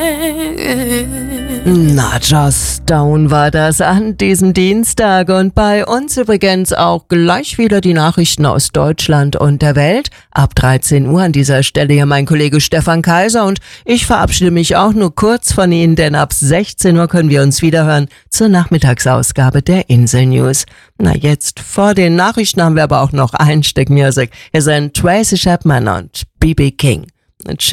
Na, Joss Stone war das an diesem Dienstag und bei uns übrigens auch gleich wieder die Nachrichten aus Deutschland und der Welt. Ab 13 Uhr an dieser Stelle hier mein Kollege Stefan Kaiser und ich verabschiede mich auch nur kurz von Ihnen, denn ab 16 Uhr können wir uns wiederhören zur Nachmittagsausgabe der Insel News. Na, jetzt vor den Nachrichten haben wir aber auch noch ein Stück Musik. Hier sind Tracy Chapman und B.B. King.